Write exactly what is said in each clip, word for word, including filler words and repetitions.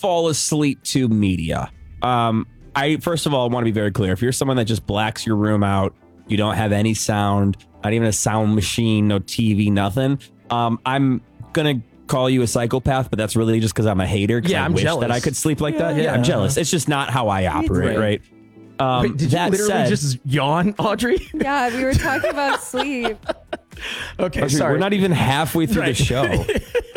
fall asleep to media? Um, I first of all want to be very clear. If you're someone that just blacks your room out, you don't have any sound, not even a sound machine, no T V, nothing. Um, I'm gonna call you a psychopath, but that's really just because I'm a hater. Yeah, I I'm wish jealous. that I could sleep like Yeah. that. Yeah, Yeah. I'm jealous. It's just not how I operate, right? Um, Wait, did that you literally said, just yawn, Audrey? Yeah, we were talking about sleep. Okay, Audrey, sorry. we're not even halfway through Right. the show.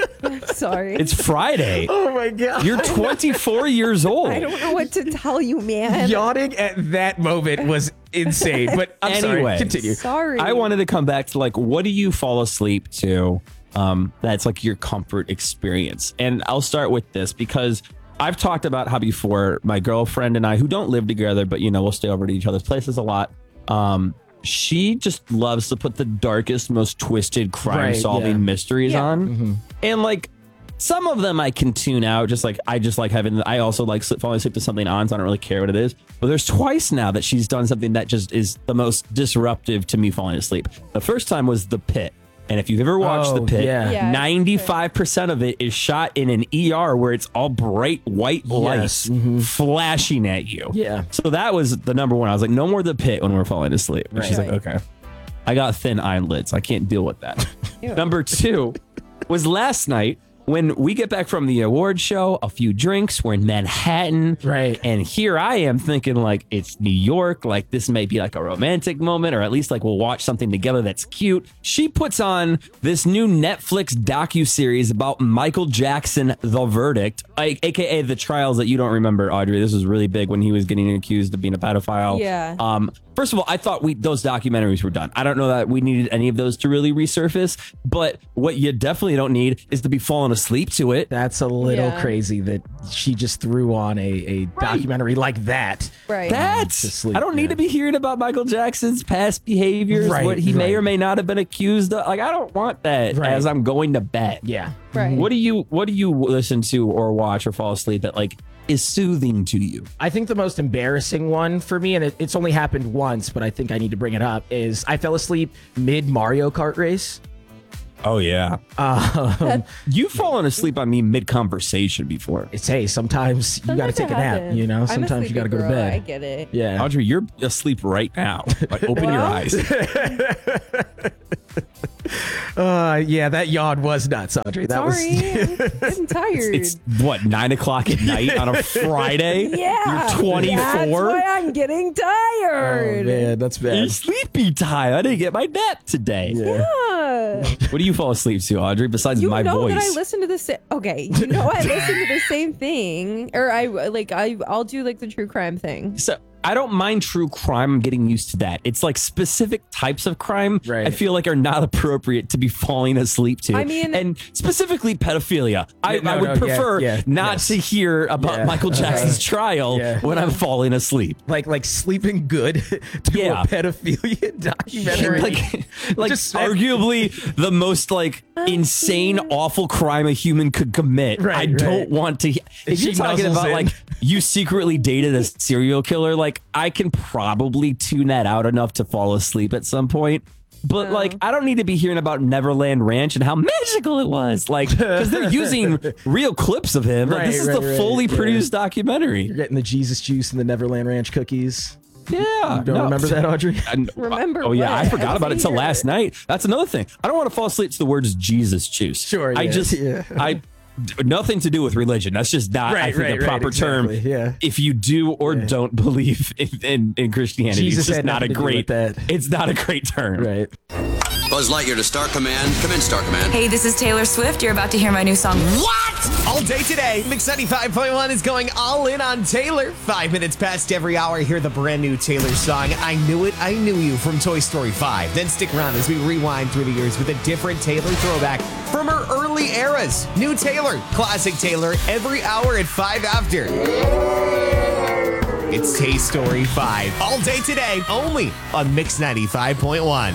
Sorry. It's Friday. Oh my god. You're twenty-four years old. I don't know what to tell you, man. Yawning at that moment was insane. But I'm Anyway. sorry. Continue. Sorry. I wanted to come back to like, what do you fall asleep to? Um, that's like your comfort experience. And I'll start with this because I've talked about how before my girlfriend and I, who don't live together, but you know, we'll stay over to each other's places a lot. Um, she just loves to put the darkest, most twisted crime Right, solving yeah. mysteries Yeah. on. Mm-hmm. And like, some of them I can tune out. Just like I just like having. I also like sleep, falling asleep to something on, so I don't really care what it is. But there's twice now that she's done something that just is the most disruptive to me falling asleep. The first time was The Pit, and if you've ever watched Oh, The Pit, yeah. Yeah. ninety-five percent of it is shot in an E R where it's all bright white lights Mhm. flashing at you. Yeah. So that was the number one. I was like, no more The Pit when we're falling asleep. And she's Right. like, okay. I got thin eyelids. I can't deal with that. Ew. Number two was last night when we get back from the award show, a few drinks, we're in Manhattan. Right. And here I am thinking like it's New York, like this may be like a romantic moment, or at least like we'll watch something together that's cute. She puts on this new Netflix docuseries about Michael Jackson, The Verdict, like, A K A the trials that you don't remember, Audrey. This was really big when he was getting accused of being a pedophile. Yeah. Um, First of all, I thought we those documentaries were done. I don't know that we needed any of those to really resurface, but what you definitely don't need is to be falling asleep to it. That's a little Yeah. crazy that she just threw on a, a documentary like that. Right. That's to sleep, I don't need yeah. to be hearing about Michael Jackson's past behaviors, Right, what he may right. or may not have been accused of. Like I don't want that Right. as I'm going to bed. Yeah. Right. What do you what do you listen to or watch or fall asleep that like is soothing to you? I think the most embarrassing one for me, and it, it's only happened once, but I think I need to bring it up, is I fell asleep mid Mario Kart race. Oh yeah. Um, You've fallen asleep on me mid conversation before. it's hey, sometimes you got to Sometimes take it a nap. happens. You know, I'm a sometimes you got to sleepy go to girl, bed. I get it. Yeah. Audrey, you're asleep right now. Like, open your Well. eyes. Uh, yeah, that yawn was nuts, Audrey. That Sorry, was. I'm getting tired. It's what, nine o'clock at night on a Friday? yeah. You're twenty-four? That's why I'm getting Oh tired. man, that's You're bad. sleepy time. I didn't get my nap today. Yeah. Yeah. What do you fall asleep to, Audrey, besides You my know voice? that I listen to the same. Okay, you know I listen to the same thing, or I like I I'll do like the true crime thing. So I don't mind true crime. I'm getting used to that. It's like specific types of crime Right. I feel like are not appropriate to be falling asleep to. I mean- and specifically pedophilia. I, Yeah, no, I would no, yeah, prefer yeah, not yes. to hear about Yeah. Michael Jackson's trial Yeah. when I'm falling asleep. Like like sleeping good to Yeah. a pedophilia documentary. like, like Just- arguably the most like insane, awful crime a human could commit. Right, I don't right. want to. If She you're talking nuzzles about in. like you secretly dated a serial killer, like I can probably tune that out enough to fall asleep at some point. But like, I don't need to be hearing about Neverland Ranch and how magical it was. Like, because they're using real clips of him. Like, Right, this is right, the right, fully yeah. produced documentary. You're getting the Jesus juice and the Neverland Ranch cookies. Yeah. You don't no. remember that, Audrey? And- Remember Oh yeah, what? I forgot I about it was till here. last night. That's another thing. I don't want to fall asleep to the words Jesus juice. Sure, I yeah, just yeah. I nothing to do with religion. That's just not I Right, think right, the right, proper term. exactly, yeah. If you do or don't believe in, in, in Christianity, Jesus it's just had not a nothing to do with great that. It's not a great term. Right. Buzz Lightyear to Star Command. Come in, Star Command. Hey, this is Taylor Swift. You're about to hear my new song. What? All day today, Mix ninety-five point one is going all in on Taylor. Five minutes past every hour, hear the brand new Taylor song, I Knew It, I Knew You from Toy Story five. Then stick around as we rewind through the years with a different Taylor throwback from her early eras. New Taylor, classic Taylor, every hour at five after. It's Tay Story five. All day today, only on Mix ninety-five point one.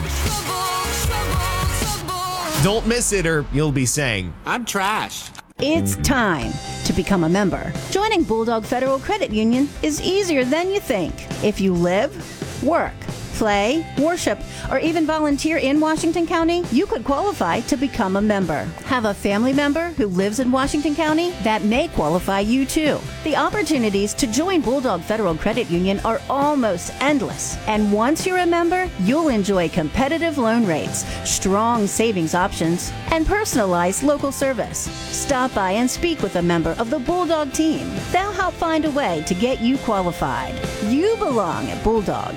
Don't miss it or you'll be saying, I'm trash. It's time to become a member. Joining Bulldog Federal Credit Union is easier than you think. If you live, work, play, worship, or even volunteer in Washington County, you could qualify to become a member. Have a family member who lives in Washington County? That may qualify you too. The opportunities to join Bulldog Federal Credit Union are almost endless. And once you're a member, you'll enjoy competitive loan rates, strong savings options, and personalized local service. Stop by and speak with a member of the Bulldog team. They'll help find a way to get you qualified. You belong at Bulldog.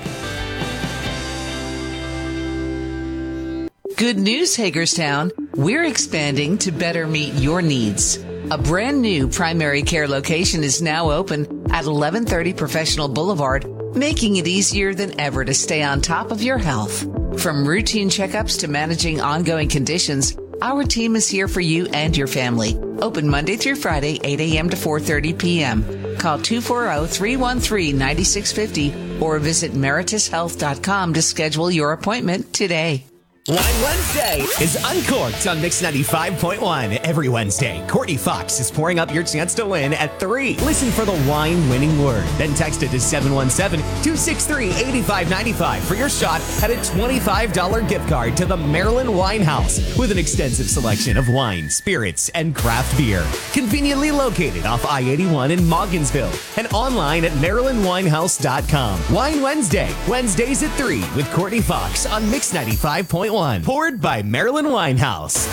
Good news, Hagerstown. We're expanding to better meet your needs. A brand new primary care location is now open at eleven thirty Professional Boulevard, making it easier than ever to stay on top of your health. From routine checkups to managing ongoing conditions, our team is here for you and your family. Open Monday through Friday, eight a.m. to four thirty p.m. Call two four zero, three one three, nine six five zero or visit meritus health dot com to schedule your appointment today. Wine Wednesday is Uncorked on Mix ninety-five point one. Every Wednesday, Courtney Fox is pouring up your chance to win at three. Listen for the wine winning word. Then text it to seven one seven, two six three, eight five nine five for your shot at a twenty-five dollars gift card to the Maryland Wine House with an extensive selection of wine, spirits, and craft beer. Conveniently located off I eighty-one in Mogginsville and online at maryland wine house dot com. Wine Wednesday, Wednesdays at three with Courtney Fox on Mix ninety-five point one. Poured by Maryland Winehouse.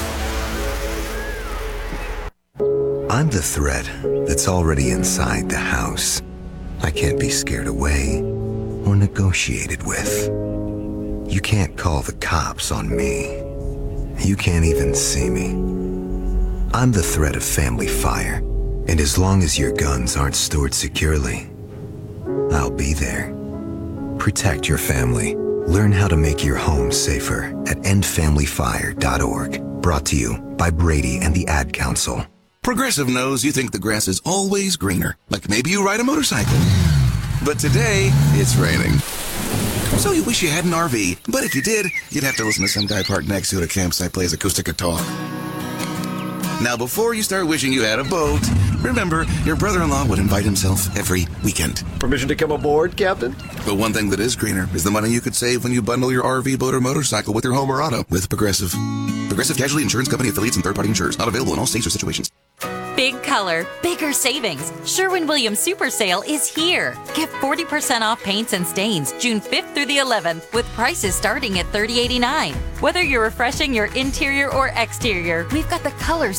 I'm the threat that's already inside the house. I can't be scared away or negotiated with. You can't call the cops on me. You can't even see me. I'm the threat of family fire, and as long as your guns aren't stored securely, I'll be there. Protect your family. Learn how to make your home safer at end family fire dot org. Brought to you by Brady and the Ad Council. Progressive knows you think the grass is always greener, like maybe you ride a motorcycle. But today, it's raining. So you wish you had an R V, but if you did, you'd have to listen to some guy parked next to it at a campsite plays acoustic guitar. Now, before you start wishing you had a boat, remember, your brother-in-law would invite himself every weekend. Permission to come aboard, Captain? But one thing that is greener is the money you could save when you bundle your R V, boat, or motorcycle with your home or auto with Progressive. Progressive Casualty Insurance Company affiliates and third-party insurers. Not available in all states or situations. Big color, bigger savings. Sherwin-Williams Super Sale is here. Get forty percent off paints and stains June fifth through the eleventh with prices starting at thirty eighty-nine. Whether you're refreshing your interior or exterior, we've got the colors